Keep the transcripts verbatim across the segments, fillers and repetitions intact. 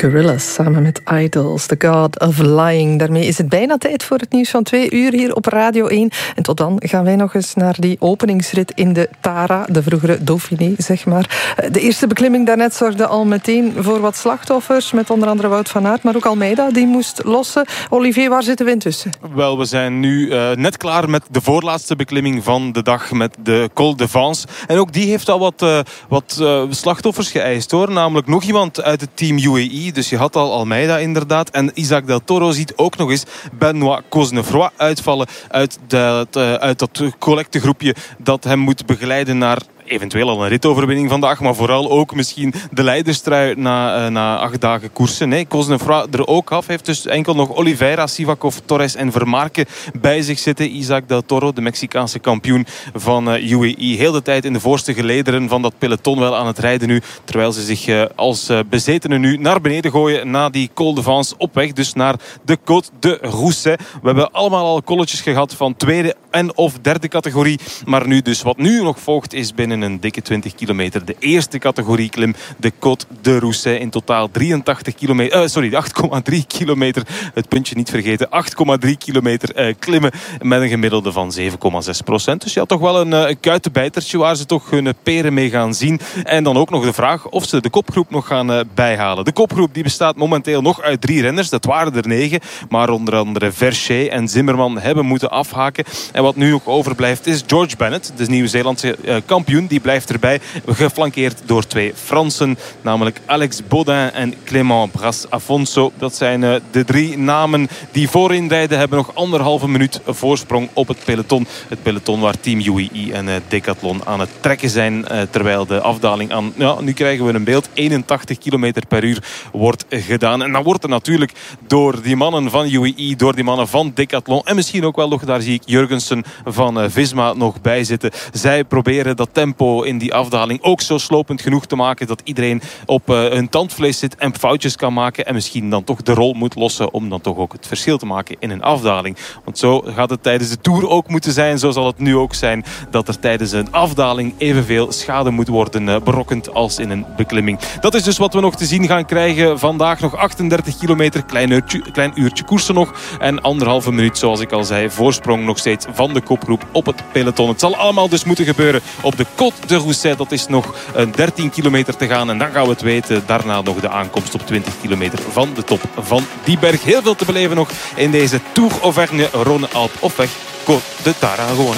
Gorillaz samen met Idols, The God of Lying. Daarmee is het bijna tijd voor het nieuws van twee uur hier op Radio één. En tot dan gaan wij nog eens naar die openingsrit in de Tara, de vroegere Dauphiné, zeg maar. De eerste beklimming daarnet zorgde al meteen voor wat slachtoffers, met onder andere Wout van Aert, maar ook Almeida, die moest lossen. Olivier, waar zitten we intussen? Wel, we zijn nu uh, net klaar met de voorlaatste beklimming van de dag, met de Col de Vence. En ook die heeft al wat, uh, wat uh, slachtoffers geëist, hoor. Namelijk nog iemand uit het team U A E. Dus je had al Almeida inderdaad. En Isaac Del Toro ziet ook nog eens Benoît Cosnefroy uitvallen uit, de, uit dat collectegroepje dat hem moet begeleiden naar eventueel al een ritoverwinning vandaag, maar vooral ook misschien de leiderstrui na, uh, na acht dagen koersen. Nee, Cosnefroy er ook af. Heeft dus enkel nog Oliveira, Sivakov, Torres en Vermaarke bij zich zitten. Isaac Del Toro, de Mexicaanse kampioen van uh, U A E. Heel de tijd in de voorste gelederen van dat peloton wel aan het rijden nu. Terwijl ze zich uh, als uh, bezetenen nu naar beneden gooien na die Col de Vence op weg. Dus naar de Côte de Rousset. We hebben allemaal al kolletjes gehad van tweede en of derde categorie. Maar nu dus wat nu nog volgt is binnen een dikke twintig kilometer. De eerste categorie klim, de Côte de Rousset. In totaal drieëntachtig kilometer, uh, sorry, acht komma drie kilometer. Het puntje niet vergeten. acht komma drie kilometer uh, klimmen met een gemiddelde van zeven komma zes procent. Dus ja, toch wel een, uh, een kuitenbijtertje waar ze toch hun peren mee gaan zien. En dan ook nog de vraag of ze de kopgroep nog gaan uh, bijhalen. De kopgroep die bestaat momenteel nog uit drie renners. Dat waren er negen. Maar onder andere Verchet en Zimmerman hebben moeten afhaken. En wat nu nog overblijft is George Bennett, de Nieuw-Zeelandse uh, kampioen. Die blijft erbij, geflankeerd door twee Fransen, namelijk Alex Baudin en Clément Bras-Afonso. Dat zijn uh, de drie namen die voorin rijden, hebben nog anderhalve minuut voorsprong op het peloton. Het peloton waar Team U A E en uh, Decathlon aan het trekken zijn, uh, terwijl de afdaling aan, ja, nu krijgen we een beeld, eenentachtig kilometer per uur wordt gedaan. En dan wordt er natuurlijk door die mannen van U A E, door die mannen van Decathlon en misschien ook wel nog, daar zie ik Jurgensen van uh, Visma nog bij zitten. Zij proberen dat tempo in die afdaling ook zo slopend genoeg te maken dat iedereen op uh, hun tandvlees zit en foutjes kan maken en misschien dan toch de rol moet lossen om dan toch ook het verschil te maken in een afdaling. Want zo gaat het tijdens de Tour ook moeten zijn, zo zal het nu ook zijn, dat er tijdens een afdaling evenveel schade moet worden uh, berokkend als in een beklimming. Dat is dus wat we nog te zien gaan krijgen vandaag. Nog achtendertig kilometer, klein uurtje, klein uurtje koersen nog en anderhalve minuut, zoals ik al zei, voorsprong nog steeds van de kopgroep op het peloton. Het zal allemaal dus moeten gebeuren op de Côte de Rousset. Dat is nog een dertien kilometer te gaan en dan gaan we het weten. Daarna nog de aankomst op twintig kilometer van de top van die berg. Heel veel te beleven nog in deze Tour Auvergne-Rhône-Alpes op weg Côte de Tara gewoon, hè.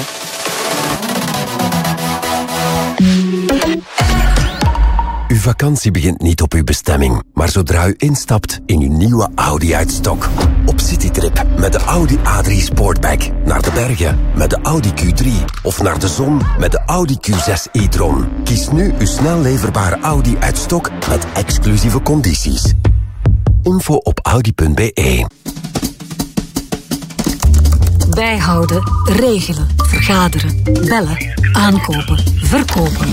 Uw vakantie begint niet op uw bestemming, maar zodra u instapt in uw nieuwe Audi uit stok. Op citytrip met de Audi A drie Sportback. Naar de bergen met de Audi Q drie. Of naar de zon met de Audi Q zes e-tron. Kies nu uw snel leverbare Audi uit stok met exclusieve condities. Info op audi punt b e. Bijhouden, regelen, vergaderen, bellen, aankopen, verkopen.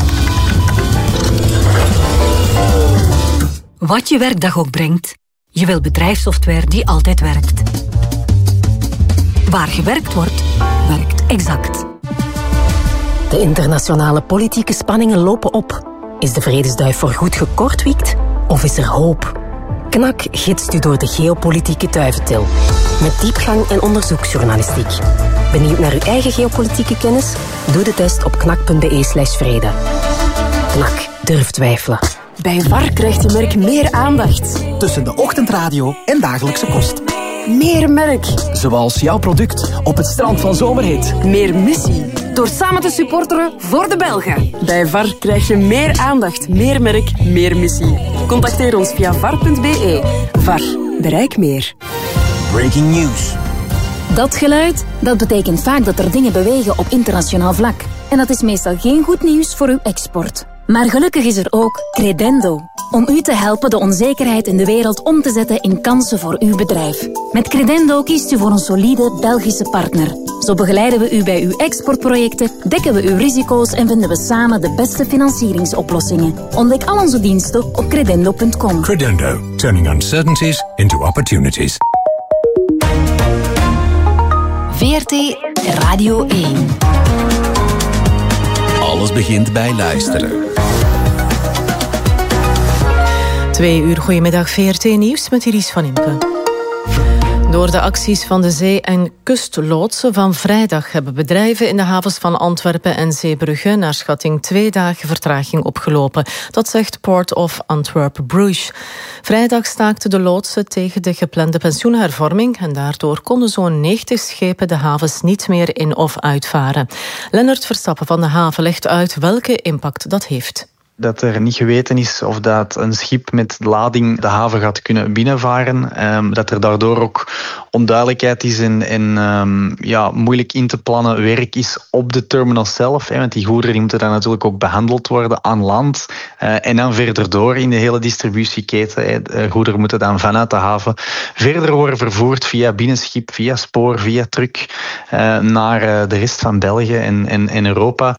Wat je werkdag ook brengt, je wil bedrijfssoftware die altijd werkt. Waar gewerkt wordt, werkt Exact. De internationale politieke spanningen lopen op. Is de vredesduif voorgoed gekortwiekt of is er hoop? Knak gidst u door de geopolitieke duiventil. Met diepgang en onderzoeksjournalistiek. Benieuwd naar uw eigen geopolitieke kennis? Doe de test op knak punt b e slash vrede. Knak, durf twijfelen. Bij V A R krijgt je merk meer aandacht. Tussen de ochtendradio en dagelijkse kost. Meer merk. Zoals jouw product op het strand van Zomerhit. Meer missie. Door samen te supporteren voor de Belgen. Bij V A R krijg je meer aandacht, meer merk, meer missie. Contacteer ons via var punt b e. V A R. Bereik meer. Breaking news. Dat geluid, dat betekent vaak dat er dingen bewegen op internationaal vlak. En dat is meestal geen goed nieuws voor uw export. Maar gelukkig is er ook Credendo. Om u te helpen de onzekerheid in de wereld om te zetten in kansen voor uw bedrijf. Met Credendo kiest u voor een solide Belgische partner. Zo begeleiden we u bij uw exportprojecten, dekken we uw risico's en vinden we samen de beste financieringsoplossingen. Ontdek al onze diensten op credendo punt com. Credendo, turning uncertainties into opportunities. V R T Radio één. Alles begint bij luisteren. Twee uur, goedemiddag, V R T Nieuws met Iris van Impe. Door de acties van de zee- en kustloodsen van vrijdag hebben bedrijven in de havens van Antwerpen en Zeebrugge naar schatting twee dagen vertraging opgelopen. Dat zegt Port of Antwerp-Bruges. Vrijdag staakten de loodsen tegen de geplande pensioenhervorming en daardoor konden zo'n negentig schepen de havens niet meer in of uitvaren. Lennart Verstappen van de haven legt uit welke impact dat heeft. Dat er niet geweten is of dat een schip met lading de haven gaat kunnen binnenvaren. Um, dat er daardoor ook onduidelijkheid is en, en um, ja, moeilijk in te plannen werk is op de terminal zelf. Hè, want die goederen die moeten dan natuurlijk ook behandeld worden aan land. Uh, en dan verder door in de hele distributieketen. Hè. De goederen moeten dan vanuit de haven verder worden vervoerd via binnenschip, via spoor, via truck uh, naar uh, de rest van België en, en, en Europa.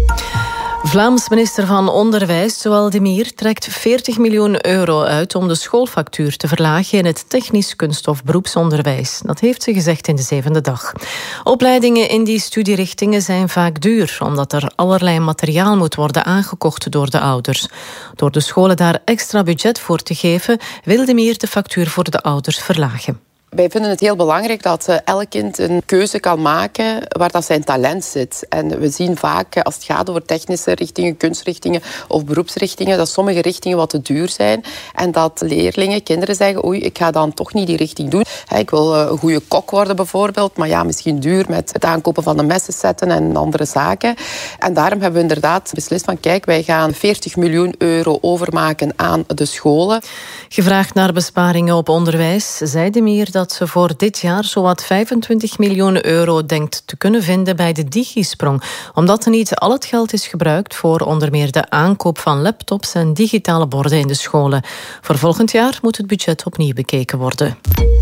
Vlaams minister van Onderwijs, Joël de Mier, trekt veertig miljoen euro uit om de schoolfactuur te verlagen in het technisch kunst- of beroepsonderwijs. Dat heeft ze gezegd in de zevende dag. Opleidingen in die studierichtingen zijn vaak duur, omdat er allerlei materiaal moet worden aangekocht door de ouders. Door de scholen daar extra budget voor te geven, wil de Mier de factuur voor de ouders verlagen. Wij vinden het heel belangrijk dat uh, elk kind een keuze kan maken waar dat zijn talent zit. En we zien vaak, uh, als het gaat over technische richtingen, kunstrichtingen of beroepsrichtingen, dat sommige richtingen wat te duur zijn. En dat leerlingen, kinderen zeggen, oei, ik ga dan toch niet die richting doen. Hey, ik wil uh, een goede kok worden bijvoorbeeld, maar ja, misschien duur met het aankopen van de messensetten en andere zaken. En daarom hebben we inderdaad beslist van, kijk, wij gaan veertig miljoen euro overmaken aan de scholen. Gevraagd naar besparingen op onderwijs, zei de Mier dat ze voor dit jaar zowat vijfentwintig miljoen euro denkt te kunnen vinden bij de Digisprong, omdat niet al het geld is gebruikt voor onder meer de aankoop van laptops en digitale borden in de scholen. Voor volgend jaar moet het budget opnieuw bekeken worden.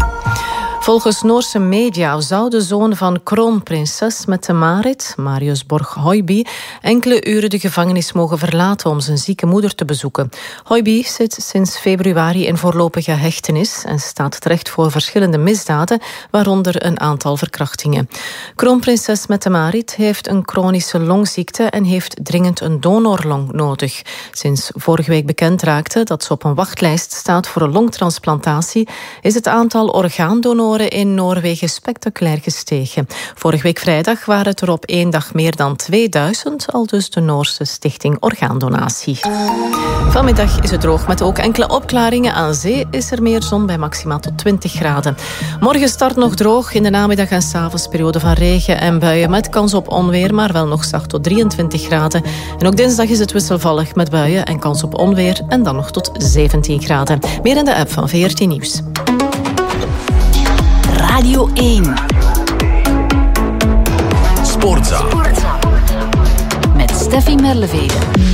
Volgens Noorse media zou de zoon van kroonprinses Mette-Marit, Marius Borg-Høiby, enkele uren de gevangenis mogen verlaten om zijn zieke moeder te bezoeken. Høiby zit sinds februari in voorlopige hechtenis en staat terecht voor verschillende misdaden, waaronder een aantal verkrachtingen. Kroonprinses Mette-Marit heeft een chronische longziekte en heeft dringend een donorlong nodig. Sinds vorige week bekend raakte dat ze op een wachtlijst staat voor een longtransplantatie, is het aantal orgaandonoren in Noorwegen spectaculair gestegen. Vorige week vrijdag waren het er op één dag meer dan tweeduizend, al dus de Noorse Stichting Orgaandonatie. Vanmiddag is het droog met ook enkele opklaringen. Aan zee is er meer zon bij maximaal tot twintig graden. Morgen start nog droog, in de namiddag en 's avonds periode van regen en buien met kans op onweer, maar wel nog zacht tot drieëntwintig graden. En ook dinsdag is het wisselvallig met buien en kans op onweer en dan nog tot zeventien graden. Meer in de app van V R T Nieuws. Radio één. Sportza. Met Steffi Merlevede.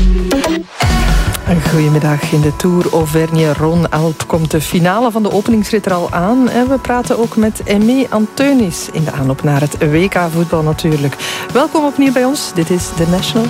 Goedemiddag. In de Tour Auvergne-Rhône-Alpes komt de finale van de openingsrit er al aan. En we praten ook met Aimé Anteunis in de aanloop naar het W K voetbal natuurlijk. Welkom opnieuw bij ons. Dit is The National.